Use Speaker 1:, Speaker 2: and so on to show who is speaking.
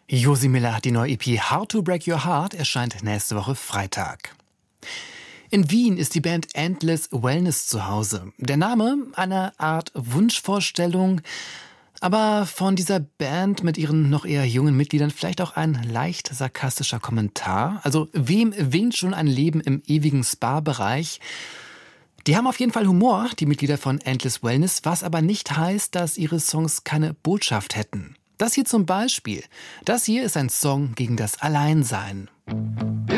Speaker 1: Josi Miller hat die neue EP How to Break Your Heart, erscheint nächste Woche Freitag. In Wien ist die Band Endless Wellness zu Hause. Der Name eine Art Wunschvorstellung, aber von dieser Band mit ihren noch eher jungen Mitgliedern vielleicht auch ein leicht sarkastischer Kommentar. Also wem winkt schon ein Leben im ewigen Spa-Bereich? Die haben auf jeden Fall Humor, die Mitglieder von Endless Wellness, was aber nicht heißt, dass ihre Songs keine Botschaft hätten. Das hier zum Beispiel. Das hier ist ein Song gegen das Alleinsein.